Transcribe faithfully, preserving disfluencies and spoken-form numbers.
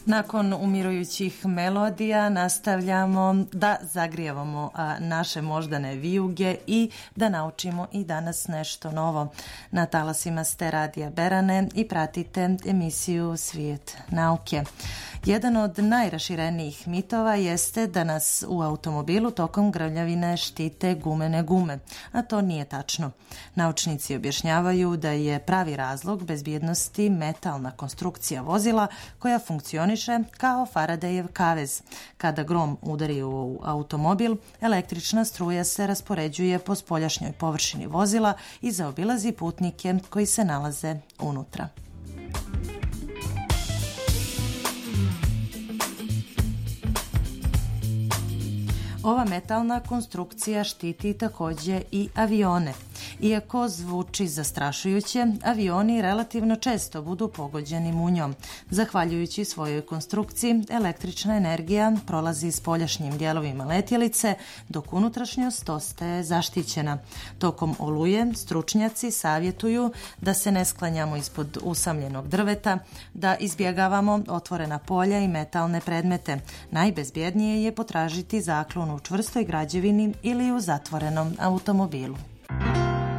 Nakon umirujućih melodija nastavljamo da zagrijevamo naše moždane vijuge i da naučimo i danas nešto novo. Na talasima ste Radija Berane i pratite emisiju Svijet nauke. Jedan od najraširenijih mitova jeste da nas u automobilu tokom grmljavine štite gumene gume, a to nije tačno. Naučnici objašnjavaju da je pravi razlog bezbjednosti metalna konstrukcija vozila koja funkcioniše kao Faradayev kavez. Kada grom udari u automobil, električna struja se raspoređuje po spoljašnjoj površini vozila i zaobilazi putnike koji se nalaze unutra. Ova metalna konstrukcija štiti također i avione. Iako zvuči zastrašujuće, avioni relativno često budu pogođeni munjom. Zahvaljujući svojoj konstrukciji, električna energija prolazi spoljašnjim dijelovima letjelice, dok unutrašnjost ostaje zaštićena. Tokom oluje stručnjaci savjetuju da se ne sklanjamo ispod usamljenog drveta, da izbjegavamo otvorena polja i metalne predmete. Najbezbjednije je potražiti zaklon u čvrstoj građevini ili u zatvorenom automobilu.